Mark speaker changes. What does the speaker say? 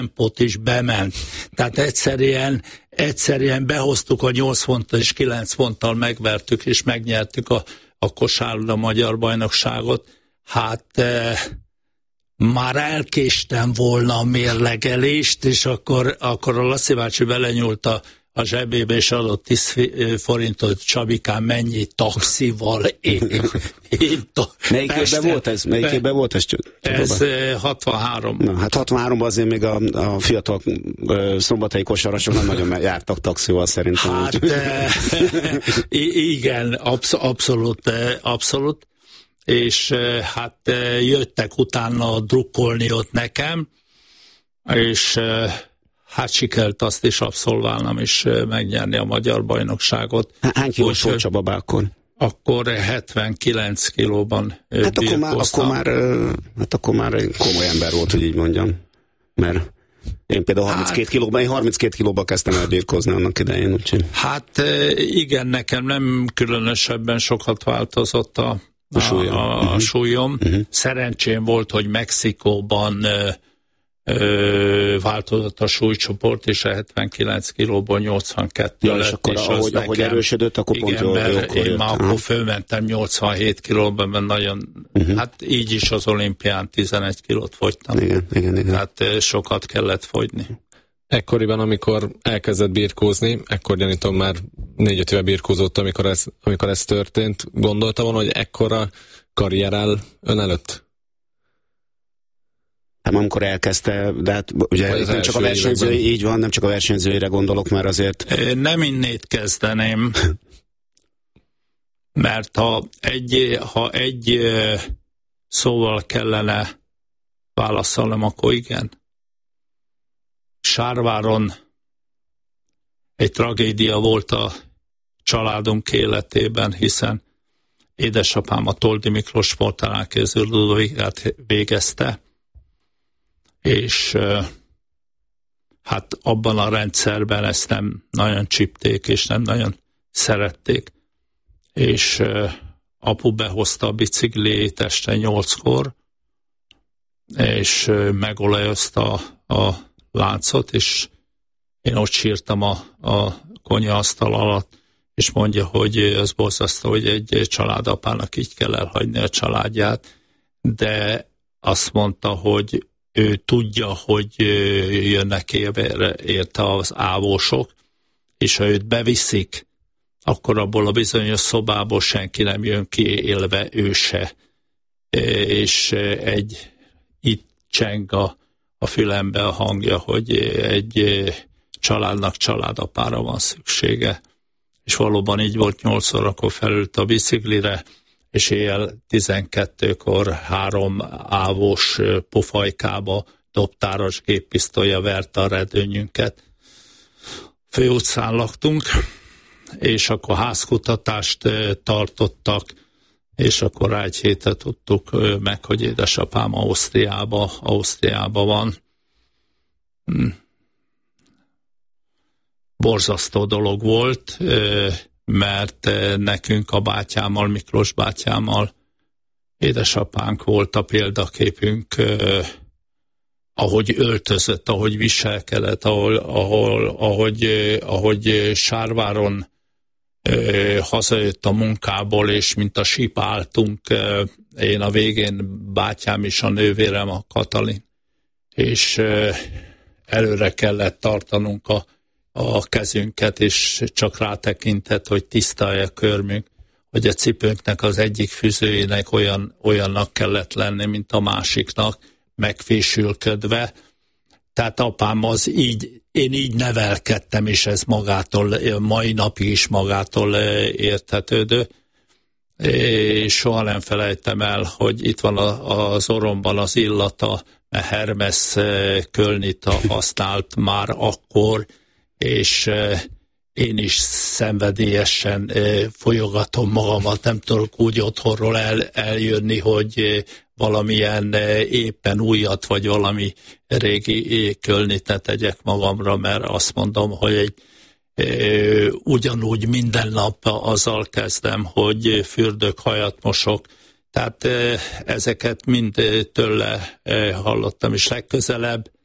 Speaker 1: tempót is bement. Tehát egyszerűen behoztuk a 8 ponttal és 9 ponttal megvertük és megnyertük a kosárlabda magyar bajnokságot. Hát már elkéstem volna a mérlegelést, és akkor a Laci bácsi belenyúlt a zsebébe, és adott 10 forintot, Csabikám, mennyi taxival
Speaker 2: Melyik évben volt ez?
Speaker 1: Ez 63.
Speaker 2: Na, hát 63-ban azért még a fiatal szombathelyi kosarasok nem nagyon jártak taxival szerintem.
Speaker 1: Hát igen, abszolút. És hát jöttek utána drukkolni ott nekem, és hát sikerült azt is abszolválnom, és megnyerni a magyar bajnokságot.
Speaker 2: Hány kilós volt Csaba akkor?
Speaker 1: Akkor 79 kilóban birkóztam.
Speaker 2: Akkor már komoly ember volt, hogy így mondjam. Mert én például 32 kilóban kezdtem el birkózni annak idején. Úgyhogy.
Speaker 1: Hát igen, nekem nem különösebben sokat változott a súlyom. Szerencsém volt, hogy Mexikóban változott a súlycsoport, és a 79 kilóból 82 lett.
Speaker 2: És akkor ahogy erősödött, akkor pont jókor
Speaker 1: én már akkor fölmentem 87 kilóban, mert nagyon, hát így is az olimpián 11 kilót fogytam.
Speaker 2: Igen.
Speaker 1: Tehát sokat kellett fogyni.
Speaker 3: Ekkoriban, amikor elkezdett birkózni, ekkor gyanítom már 4-5 éve birkózott, amikor ez történt, gondolta volna, hogy ekkora karrier áll ön előtt?
Speaker 2: Nem, amikor elkezdte, de hát ugye nem csak a versenyzői, így van, nem csak a versenyzőire gondolok, mert azért...
Speaker 1: Nem innét kezdeném, mert ha egy szóval kellene válaszolnom, akkor igen. Sárváron egy tragédia volt a családunk életében, hiszen édesapám a Toldi Miklós Sporttanár Ludovigát végezte, és hát abban a rendszerben ezt nem nagyon csípték, és nem nagyon szerették. És apu behozta a bicikliét este 8-kor, és megolajozta a láncot, és én ott sírtam a konyhaasztal alatt, és mondja, hogy az borzasztó, hogy egy családapának így kell elhagyni a családját, de azt mondta, hogy ő tudja, hogy jönnek érte az ávósok, és ha őt beviszik, akkor abból a bizonyos szobából senki nem jön ki élve, ő se. És itt cseng a fülembe a hangja, hogy egy családnak családapára van szüksége. És valóban így volt, 8 órakor felült a biciklire, és éjjel 12-kor 3 ávós pofajkába dobtáros géppisztolya verte a redőnyünket. Főutcán laktunk, és akkor házkutatást tartottak, és akkor rá egy hétet tudtuk meg, hogy édesapám Ausztriába van. Borzasztó dolog volt, mert nekünk a bátyámmal, Miklós bátyámmal, édesapánk volt a példaképünk, ahogy öltözött, ahogy viselkedett, ahogy Sárváron hazajött a munkából, és mint a síp álltunk, én a végén, bátyám is, a nővérem, a Katalin, és előre kellett tartanunk a kezünket, és csak rátekintett, hogy tiszta a körmünk, hogy a cipőnknek az egyik füzőjének olyannak kellett lenni, mint a másiknak, megfésülködve. Tehát apám én így nevelkedtem, és ez magától, mai napig is magától értetődő. És soha nem felejtem el, hogy itt van az orromban az illata, mert Hermes Kölnita használt már akkor, és én is szenvedélyesen folyogatom magamat, nem tudok úgy otthonról eljönni, hogy valamilyen éppen újat, vagy valami régi Kölnitet tegyek magamra, mert azt mondom, hogy ugyanúgy minden nap azzal kezdem, hogy fürdök, hajat mosok, tehát ezeket mind tőle hallottam, és legközelebb